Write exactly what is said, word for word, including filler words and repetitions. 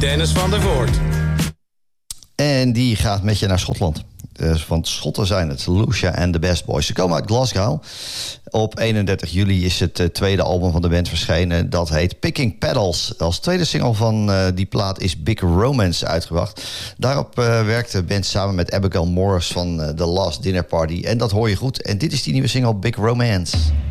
Dennis van der Voort. En die gaat met je naar Schotland. Uh, want Schotten zijn het, Lucia en The Best Boys. Ze komen uit Glasgow. Op eenendertig juli is het uh, tweede album van de band verschenen. Dat heet Picking Pedals. Als tweede single van uh, die plaat is Big Romance uitgebracht. Daarop uh, werkte de band samen met Abigail Morris van uh, The Last Dinner Party. En dat hoor je goed. En dit is die nieuwe single Big Romance.